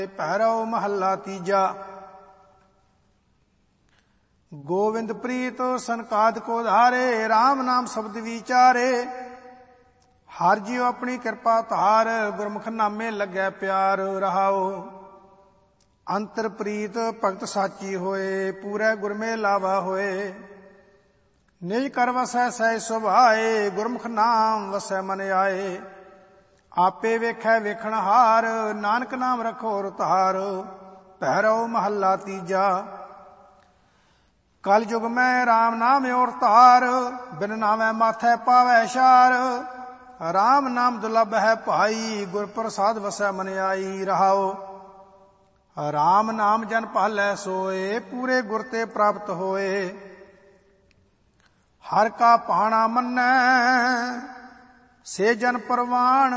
ਭੈਰਵ ਮਹੱਲਾ ਤੀਜਾ। ਗੋਵਿੰਦ ਪ੍ਰੀਤ ਸੰਕਾਦ ਕੋ ਧਾਰੇ, ਰਾਮ ਨਾਮ ਸ਼ਬਦ ਵਿਚਾਰੇ। ਹਰ ਜੀਉ ਆਪਣੀ ਕਿਰਪਾ ਧਾਰ, ਗੁਰਮੁਖ ਨਾਮੇ ਲੱਗੈ ਪਿਆਰ ਰਹਾਓ। ਅੰਤਰ ਪ੍ਰੀਤ ਭਗਤ ਸਾਚੀ ਹੋਏ, ਪੂਰੇ ਗੁਰ ਮੇ ਲਾਵਾ ਹੋਏ। ਨਿਜ ਕਰ ਵਸੈ ਸਹਿ ਸੁਭਾਏ, ਗੁਰਮੁਖ ਨਾਮ ਵਸੈ ਮਨ ਆਏ। ਆਪੇ ਵੇਖੈ ਵੇਖਣ ਹਾਰ, ਨਾਨਕ ਨਾਮ ਰਖੋ ਰੁਤਾਰ। ਭੈਰਵ ਮਹੱਲਾ ਤੀਜਾ। ਕਲ ਯੁਗ ਮੈਂ ਰਾਮ ਨਾਮ ਔਰ ਧਾਰ, ਬਿਨ ਨਾਮੈ ਮਾਥੈ ਪਾਵੈ ਛਾਰ। ਰਾਮ ਨਾਮ ਦੁਲਭ ਹੈ ਭਾਈ, ਗੁਰ ਪ੍ਰਸਾਦ ਵਸੈ ਮਨ ਆਈ ਰਹਾਓ। ਰਾਮ ਨਾਮ ਜਨ ਭਾਲੈ ਸੋਏ, ਪੂਰੇ ਗੁਰ ਤੇ ਪ੍ਰਾਪਤ ਹੋਏ। ਹਰ ਕਾ ਭਾਣਾ ਮੰਨੈ, ਸੇ ਜਨ ਪਰਵਾਣ।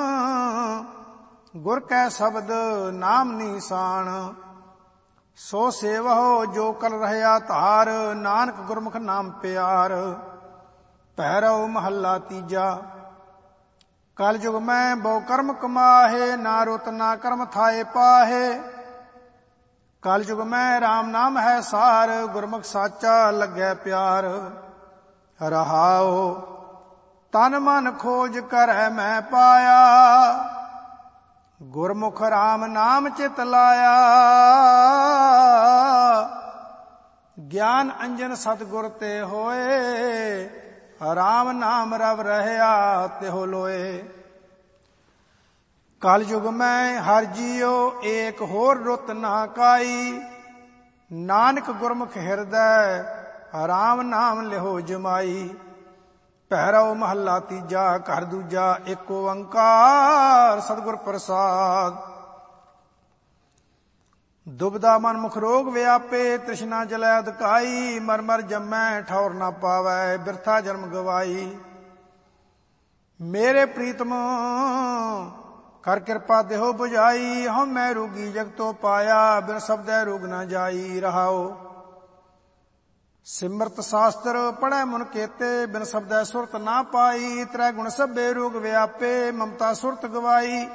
ਗੁਰ ਕੈ ਸ਼ਬਦ ਨਾਮ ਨੀਸਾਨ। ਸੋ ਸੇਵਹੁ ਜੋ ਕਲ ਰਹਿਆ ਧਾਰ, ਨਾਨਕ ਗੁਰਮੁਖ ਨਾਮ ਪਿਆਰ। ਭੈਰਵ ਮਹੱਲਾ ਤੀਜਾ। ਕਲ ਯੁਗ ਮੈਂ ਬਹੁ ਕਰਮ ਕਮਾਹੇ, ਨਾ ਰੁਤ ਨਾ ਕਰਮ ਥਾਏ ਪਾਹੇ। ਕਲ ਯੁਗ ਮੈਂ ਰਾਮ ਨਾਮ ਹੈ ਸਾਰ, ਗੁਰਮੁਖ ਸਾਚਾ ਲੱਗੈ ਪਿਆਰ ਰਹਾਓ। ਤਨ ਮਨ ਖੋਜ ਕਰੈ ਮੈਂ ਪਾਇਆ, ਗੁਰਮੁਖ ਰਾਮ ਨਾਮ ਚਿਤ ਲਾਇਆ। ਗਿਆਨ ਅੰਜਨ ਸਤਿਗੁਰ ਤੇ ਹੋਏ, ਰਾਮ ਨਾਮ ਰਵ ਰਹਿਆ ਤਿਹੁ ਲੋਏ। ਕਲ ਯੁਗ ਮੈਂ ਹਰ ਜੀਉ, ਏਕ ਹੋਰ ਰੁਤ ਨਾ ਕਾਈ। ਨਾਨਕ ਗੁਰਮੁਖ ਹਿਰਦੈ, ਰਾਮ ਨਾਮ ਲਿਹੋ ਜਮਾਈ। ਭੈਰਵ ਮਹੱਲਾ ਤੀਜਾ। ਘਰ ਦੂਜਾ। ਏਕ ਓੰਕਾਰ ਸਤਿਗੁਰ ਪ੍ਰਸਾਦ। ਦੁਬਦਾ ਮਨ ਮੁਖ ਰੋਗ ਵਿਆਪੇ, ਤ੍ਰਿਸ਼ਨਾ ਜਲੈ ਅਧਕਾਈ। ਮਰ ਮਰ ਜੰਮੈ ਠੌਰ ਨਾ ਪਾਵੈ, ਬਿਰਥਾ ਜਨਮ ਗਵਾਈ। ਮੇਰੇ ਪ੍ਰੀਤਮ ਕਰ ਕਿਰਪਾ ਦੇਹੋ 부ਝਾਈ। ਹਉ ਮੈਂ ਰੋਗੀ ਜਗਤੋ ਪਾਇਆ, ਬਿਨ ਸ਼ਬਦੈ ਰੋਗ ਨਾ ਜਾਈ ਰਹਾਓ। ਸਿਮਰਤ ਸ਼ਾਸਤਰ ਪੜ੍ਹੈ ਮਨ ਕੇਤੇ, ਬਿਨ ਸ਼ਬਦੈ ਸੁਰਤ ਨਾ ਪਾਈ। ਤ੍ਰੈ ਗੁਣ ਸਭੇ ਰੋਗ ਵਿਆਪੇ, ਮਮਤਾ ਸੁਰਤ ਗਵਾਈ।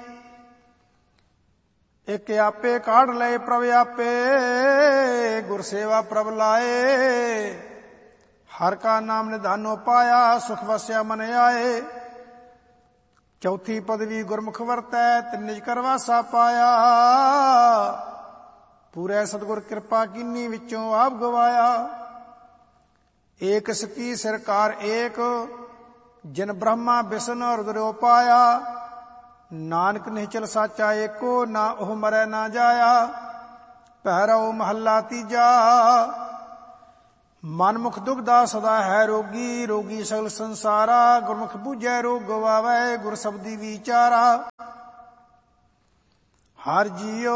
ਇਕ ਆਪੇ ਕਾਢ ਲਏ ਪ੍ਰਭ ਆਪੇ, ਗੁਰ ਸੇਵਾ ਪ੍ਰਭ ਲਾਏ। ਹਰ ਕਾ ਨਾਮ ਨਿਧਾਨੋ ਪਾਇਆ, ਸੁਖ ਵਸਿਆ ਮਨ ਆਏ। ਚੌਥੀ ਪਦਵੀ ਗੁਰਮੁਖ ਵਰਤੈ, ਤਿਨ ਨਿਜ ਕਰ ਵਾਸਾ ਪਾਇਆ। ਪੂਰੇ ਸਤਿਗੁਰ ਕਿਰਪਾ ਕੀਨੀ, ਵਿੱਚੋਂ ਆਪ ਗਵਾਇਆ। ਏਕ ਸਕੀ ਸਰਕਾਰ ਏਕ, ਜਿਨ ਬ੍ਰਹਮਾ ਬਿਸ਼ਨ ਰੁਦਰੋ ਪਾਇਆ। ਨਾਨਕ ਨਿਹਚਲ ਸਾਚਾ ਏਕੋ, ਨਾ ਉਹ ਮਰੈ ਨਾ ਜਾਇਆ। ਭੈਰਵ ਮਹੱਲਾ ਤੀਜਾ। ਮਨ ਮੁਖ ਦੁਬਦਾ ਸਦਾ ਹੈ ਰੋਗੀ, ਰੋਗੀ ਸਗਲ ਸੰਸਾਰਾ। ਗੁਰਮੁਖ ਬੂਝੈ ਰੋਗ ਗਵਾਵੈ, ਗੁਰ ਸ਼ਬਦੀ ਵਿਚਾਰਾ। ਹਰ ਜੀਉ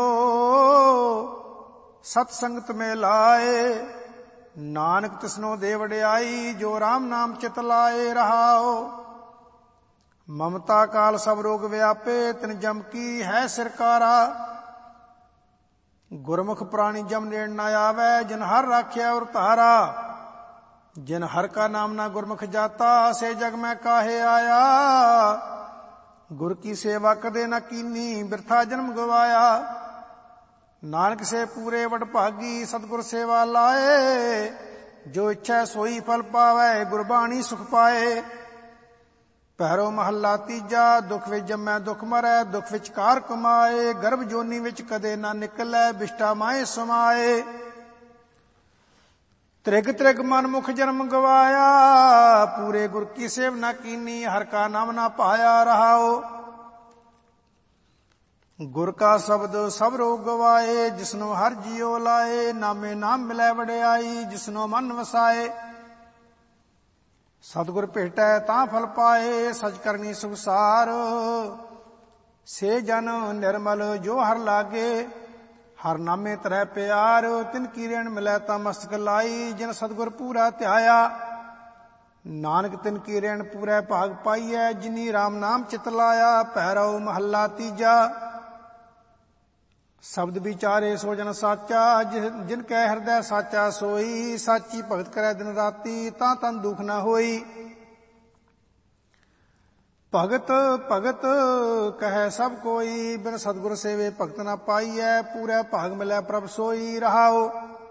ਸਤ ਸੰਗਤ ਮੇ ਲਾਏ, ਨਾਨਕ ਤਿਸਨੋ ਦੇ ਵਡਿਆਈ। ਜੋ ਰਾਮ ਨਾਮ ਚਿਤ ਲਾਏ ਰਹਾਓ। ਮਮਤਾ ਕਾਲ ਸਭ ਰੋਗ ਵਿਆਪੇ, ਤਿਨ ਜਮ ਕੀ ਹੈ ਸਿਰਕਾਰਾ। ਗੁਰਮੁਖ ਪ੍ਰਾਣੀ ਜਮ ਨੇੜ ਨਾ ਆਵੈ, ਜਿਨ ਹਰ ਰਾਖਿਆ ਔਰ ਧਾਰਾ। ਜਿਨ ਹਰ ਕਾ ਨਾਮ ਨਾ ਗੁਰਮੁਖ ਜਾਤਾ, ਸੇ ਜਗ ਮੈਂ ਕਾਹੇ ਆਇਆ। ਗੁਰ ਕੀ ਸੇਵਾ ਕਦੇ ਨਾ ਕੀਨੀ, ਬਿਰਥਾ ਜਨਮ ਗਵਾਇਆ। ਨਾਨਕ ਸੇ ਪੂਰੇ ਵਡਭਾਗੀ, ਸਤਿਗੁਰ ਸੇਵਾ ਲਾਏ। ਜੋ ਇੱਛੈ ਸੋਈ ਫਲ ਪਾਵੈ, ਗੁਰਬਾਣੀ ਸੁਖ ਪਾਏ। ਭੈਰਵ ਮਹੱਲਾ ਤੀਜਾ। ਦੁਖ ਵਿੱਚ ਜੰਮੈ ਦੁਖ ਮਰੈ, ਦੁਖ ਵਿੱਚ ਕਾਰ ਕਮਾਏ। ਗਰਭ ਜੋਨੀ ਵਿੱਚ ਕਦੇ ਨਾ ਨਿਕਲੈ, ਬਿਸ਼ਟਾ ਮਾਏ ਸਮਾਏ। ਤ੍ਰਿਗ ਤ੍ਰਿਗ ਮਨ ਮੁਖ ਜਨਮ ਗਵਾਇਆ, ਪੂਰੇ ਗੁਰ ਕੀ ਸੇਵ ਨਾ ਕੀਨੀ। ਹਰ ਕਾ ਨਾਮ ਨਾ ਪਾਇਆ ਰਹਾਓ। ਗੁਰ ਕਾ ਸ਼ਬਦ ਸਭ ਰੋਗ ਗਵਾਏ, ਜਿਸਨੋ ਹਰ ਜੀਉ ਲਾਏ। ਨਾਮੇ ਨਾਮ ਮਿਲੈ ਵਡਿਆਈ, ਜਿਸਨੋ ਮਨ ਵਸਾਏ। ਸਤਿਗੁਰ ਭੇਟੈ ਤਾਂ ਫਲ ਪਾਏ, ਸਚ ਕਰਨੀ ਸੁਖਸਾਰ। ਸੇ ਜਨ ਨਿਰਮਲ ਜੋ ਹਰ ਲਾਗੇ, ਹਰ ਨਾਮੇ ਤਰੈ ਪਿਆਰ। ਤਿਨ ਕੀ ਰੇਣ ਮਿਲੈ ਤਾਂ ਮਸਤਕ ਲਾਈ, ਜਿਨ ਸਤਿਗੁਰ ਪੂਰਾ ਧਿਆਇਆ। ਨਾਨਕ ਤਿਨ ਕੀ ਰੇਣ ਪੂਰੈ ਭਾਗ ਪਾਈਐ, ਜਿਨੀ ਰਾਮ ਨਾਮ ਚਿਤ ਲਾਇਆ। ਭੈਰਵ ਮਹੱਲਾ ਤੀਜਾ। ਸ਼ਬਦ ਵਿਚਾਰੇ ਸੋ ਜਨ ਸਾਚਾ, ਜਿਨ ਕੈ ਹਿਰਦੈ ਸਾਚਾ ਸੋਈ। ਸਾਚੀ ਭਗਤ ਕਰੈ ਦਿਨ ਰਾਤੀ, ਤਾਂ ਤਨ ਦੁਖ ਨਾ ਹੋਈ। ਭਗਤ ਭਗਤ ਕਹੈ ਸਭ ਕੋਈ, ਬਿਨ ਸਤਿਗੁਰ ਸੇਵੇ ਭਗਤ ਨਾ ਪਾਈਐ, ਪੂਰੇ ਭਾਗ ਮਿਲੈ ਪ੍ਰਭ ਸੋਈ। ਰਹਾਓ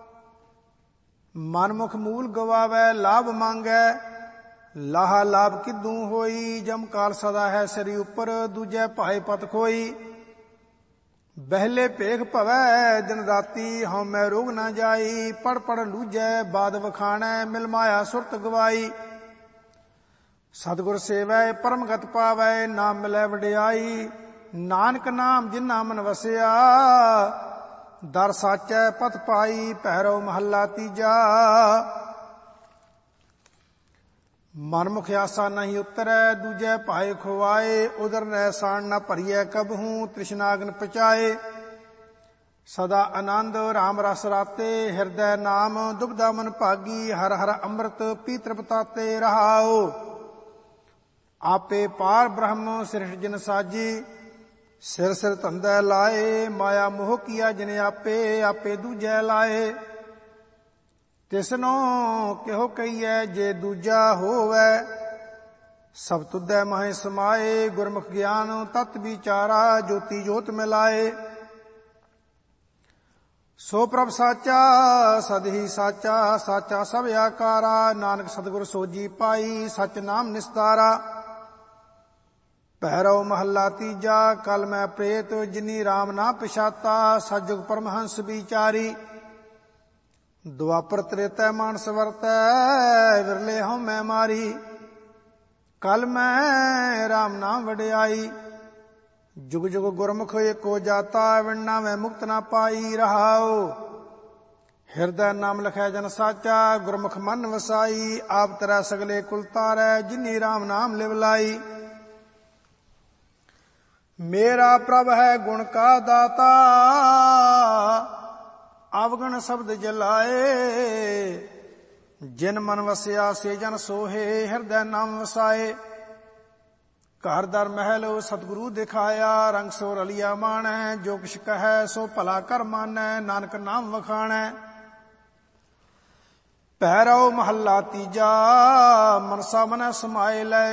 ਮਨਮੁਖ ਮੂਲ ਗਵਾਵੈ, ਲਾਭ ਮੰਗੈ ਲਾਹਾ ਲਾਭ ਕਿਦੂ ਹੋਈ। ਜਮ ਕਾਲ ਸਦਾ ਹੈ ਸਿਰੀ ਉੱਪਰ, ਦੂਜੈ ਭਾਏ ਪਤ ਖੋਈ। ਬਹਿਲੇ ਭੇਖ ਭਵੈ ਦਿਨ ਰਾਤੀ, ਹਉਮੈ ਰੋਗ ਨਾ ਜਾਈ। ਪੜ ਪੜ ਲੂਜੈ ਬਾਦ ਵਖਾਣੈ, ਮਿਲ ਮਾਇਆ ਸੁਰਤ ਗਵਾਈ। ਸਤਿਗੁਰ ਸੇਵੈ ਪਰਮਗਤ ਪਾਵੈ, ਨਾਮ ਮਿਲੈ ਵਡਿਆਈ। ਨਾਨਕ ਨਾਮ ਜਿਨਾ ਮਨ ਵਸਿਆ, ਦਰ ਸਾਚੈ ਪਥ ਪਾਈ। ਭੈਰਵ ਮਹੱਲਾ ਤੀਜਾ। ਮਨਮੁਖ ਆਸਾ ਨਹੀਂ ਉਤਰੈ, ਦੂਜੈ ਭਾਏ ਖੁਆਏ। ਉਦਰ ਰਹਿ ਸਾਣ ਨਾ ਭਰੀਐ ਕਬਹੂ, ਤ੍ਰਿਸ਼ਨਾਗਨ ਪਚਾਏ। ਸਦਾ ਆਨੰਦ ਰਾਮ ਰਸ ਰਾਤੇ, ਹਿਰਦੈ ਨਾਮ ਦੁਬਦਾ ਮਨ ਭਾਗੀ। ਹਰ ਹਰ ਅੰਮ੍ਰਿਤ ਪੀ ਤ੍ਰਿਪਤਾਤੇ। ਰਹਾਓ ਆਪੇ ਪਾਰ ਬ੍ਰਹਮ ਸਿਰਠ ਜਿਨ ਸਾਜੀ, ਸਿਰ ਸਿਰ ਧੰਦੈ ਲਾਏ। ਮਾਇਆ ਮੋਹ ਕੀਆ ਜਿਨ ਆਪੇ, ਆਪੇ ਦੂਜੈ ਲਾਏ। ਤਿਸਨੋ ਕਿਹੋ ਕਹੀਐ ਜੇ ਦੂਜਾ ਹੋਵੈ, ਸਭ ਤੁਧੈ ਮਹਿ ਸਮਾਏ। ਗੁਰਮੁਖ ਗਿਆਨ ਤਤ ਵਿਚਾਰਾ, ਜੋਤੀ ਜੋਤ ਮਿਲਾਏ। ਸੋ ਪ੍ਰਭ ਸਾਚਾ ਸਦ ਹੀ ਸਾਚਾ, ਸਾਚਾ ਸਭ ਆਕਾਰਾ। ਨਾਨਕ ਸਤਿਗੁਰ ਸੋਜੀ ਪਾਈ, ਸਚ ਨਾਮ ਨਿਸਤਾਰਾ। ਭੈਰਵ ਮਹੱਲਾ ਤੀਜਾ। ਕਲ ਮੈਂ ਪ੍ਰੇਤ ਜਿਨੀ ਰਾਮ ਨਾ ਪਛਾਤਾ, ਸਤਿਜੁਗ ਪਰਮਹੰਸ ਵਿਚਾਰੀ। ਦੁਆਪਰ ਤ੍ਰੇਤੈ ਮਾਨਸ ਵਰਤੈ, ਵਿਰਲੇ ਹਉ ਮੈਂ ਮਾਰੀ। ਕਲ ਮੈਂ ਰਾਮ ਨਾਮ ਵਡਿਆਈ, ਜੁਗ ਜੁਗ ਗੁਰਮੁਖ ਏਕੋ ਜਾਤਾ। ਵਿਣਨਾ ਮੈਂ ਮੁਕਤ ਨਾ ਪਾਈ। ਰਹਾਓ ਹਿਰਦੈ ਨਾਮ ਲਖੈ ਜਨ ਸਾਚਾ, ਗੁਰਮੁਖ ਮਨ ਵਸਾਈ। ਆਪ ਤਰੈ ਸਗਲੇ ਕੁਲ ਤਾਰੈ, ਜਿਨੀ ਰਾਮ ਨਾਮ ਲਿਵ ਲਾਈ। ਮੇਰਾ ਪ੍ਰਭ ਹੈ ਗੁਣ ਕਾ ਦਾਤਾ, ਅਵਗਣ ਸ਼ਬਦ ਜਲਾਏ। ਜਿਨ ਮਨ ਵਸਿਆ ਸੇ ਜਨ ਸੋਹੇ, ਹਿਰਦੈ ਨਾਮ ਵਸਾਏ। ਘਰ ਦਰ ਮਹਿਲ ਸਤਿਗੁਰੂ ਦਿਖਾਇਆ, ਰੰਗ ਸੋ ਰਲਿਆ ਮਾਣੈ। ਜੋ ਕਿਛ ਕਹੈ ਸੋ ਭਲਾ ਕਰ ਮਾਨੈ, ਨਾਨਕ ਨਾਮ ਵਖਾਣੈ। ਭੈਰਵ ਮਹੱਲਾ ਤੀਜਾ। ਮਨਸਾ ਮਨੈ ਸਮਾਏ ਲੈ,